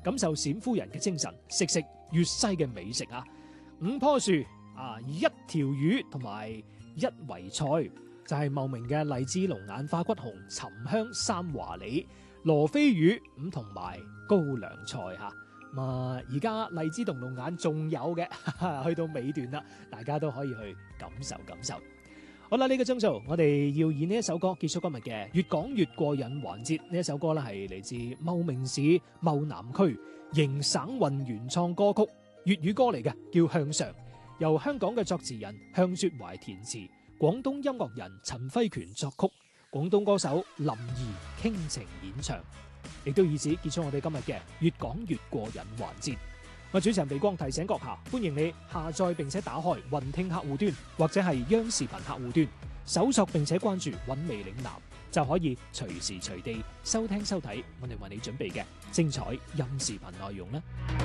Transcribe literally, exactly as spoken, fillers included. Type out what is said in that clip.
感受冼夫人嘅精神，食食粵西嘅美食啊！五棵樹啊，一條魚同埋一圍菜，就係茂名嘅荔枝龍眼花骨紅、沉香三華李、羅非魚咁同埋高粱菜吓。咁啊，而家荔枝同龍眼仲有嘅，去到尾段啦，大家都可以去感受感受。好啦，呢個鐘數我哋要以呢一首歌結束今日嘅越講越過癮環節。呢一首歌咧係嚟自茂名市茂南區迎省運原創歌曲，粵語歌嚟嘅，叫《向上》，由香港嘅作詞人向雪懷填詞，廣東音樂人陳輝權作曲，廣東歌手林怡傾情演唱，亦都以此結束我哋今日嘅越講越過癮環節。我主持人鼻光提醒閣下，歡迎你下載並且打開雲聽客戶端或者係央視頻客戶端，搜索並且關注韻味嶺南，就可以隨時隨地收聽收睇我哋為你準備嘅精彩音視頻內容啦。